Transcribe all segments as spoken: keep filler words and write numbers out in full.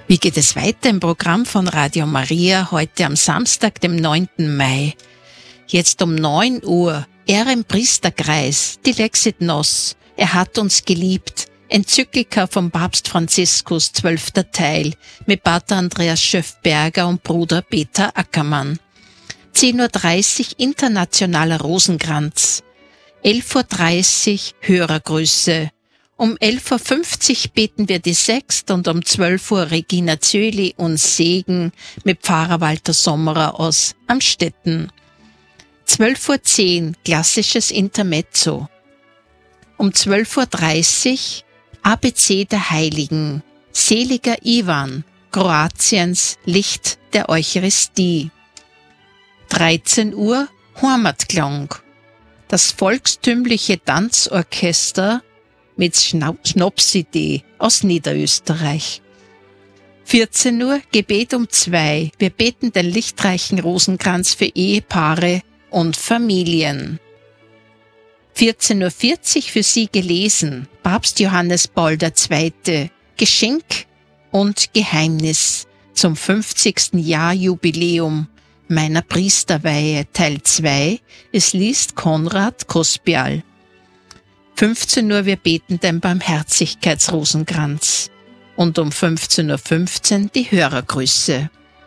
Wie geht es weiter im Programm von Radio Maria heute am Samstag, dem neunten Mai? Jetzt um neun Uhr, er im Priesterkreis, die Lexit Nos, er hat uns geliebt, Enzyklika vom Papst Franziskus, zwölfter Teil, mit Pater Andreas Schöffberger und Bruder Peter Ackermann. zehn Uhr dreißig internationaler Rosenkranz, elf Uhr dreißig Hörergrüße. Um elf Uhr fünfzig beten wir die Sext und um zwölf Uhr Regina Zöli und Segen mit Pfarrer Walter Sommerer aus Amstetten. zwölf Uhr zehn klassisches Intermezzo. Um zwölf Uhr dreißig A B C der Heiligen, seliger Ivan, Kroatiens Licht der Eucharistie. dreizehn Uhr Heimatklang, das volkstümliche Tanzorchester mit Schnapsidee aus Niederösterreich. vierzehn Uhr Gebet um zwei. Wir beten den lichtreichen Rosenkranz für Ehepaare und Familien. vierzehn Uhr vierzig für Sie gelesen. Papst Johannes Paul der Zweite. Geschenk und Geheimnis zum fünfzigsten Jahr Jubiläum meiner Priesterweihe Teil zwei. Es liest Konrad Kospial. fünfzehn Uhr wir beten den Barmherzigkeitsrosenkranz und um fünfzehn Uhr fünfzehn die Hörergrüße.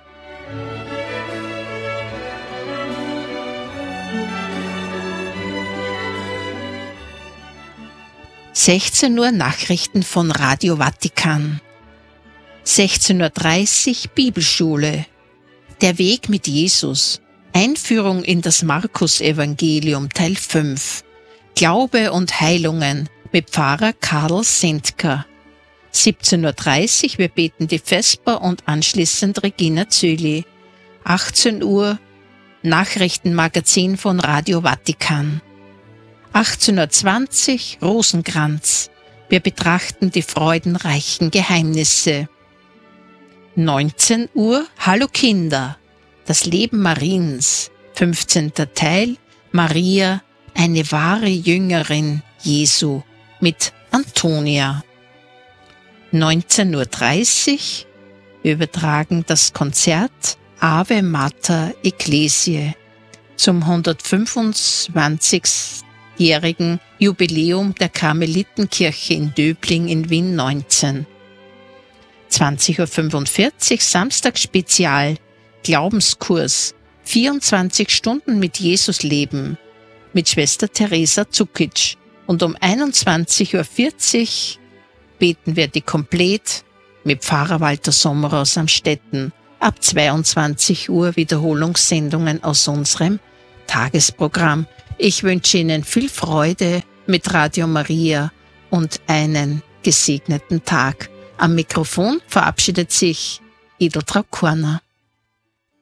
sechzehn Uhr Nachrichten von Radio Vatikan. sechzehn Uhr dreißig Bibelschule. Der Weg mit Jesus. Einführung in das Markus-Evangelium Teil fünf. Glaube und Heilungen mit Pfarrer Karl Sendker. siebzehn Uhr dreißig wir beten die Vesper und anschließend Regina Zöli. achtzehn Uhr Nachrichtenmagazin von Radio Vatikan. achtzehn Uhr zwanzig Rosenkranz. Wir betrachten die freudenreichen Geheimnisse. neunzehn Uhr Hallo Kinder. Das Leben Mariens. fünfzehnter Teil. Maria, eine wahre Jüngerin Jesu mit Antonia. neunzehn Uhr dreißig Wir übertragen das Konzert Ave Mater Ecclesiae zum hundertfünfundzwanzigjährigen Jubiläum der Karmelitenkirche in Döbling in Wien neunzehn. zwanzig Uhr fünfundvierzig Samstagsspezial Glaubenskurs vierundzwanzig Stunden mit Jesus leben mit Schwester Teresa Zukic und um einundzwanzig Uhr vierzig beten wir die Komplett mit Pfarrer Walter Sommerer aus Amstetten. Ab zweiundzwanzig Uhr Wiederholungssendungen aus unserem Tagesprogramm. Ich wünsche Ihnen viel Freude mit Radio Maria und einen gesegneten Tag. Am Mikrofon verabschiedet sich Edeltraut Korner.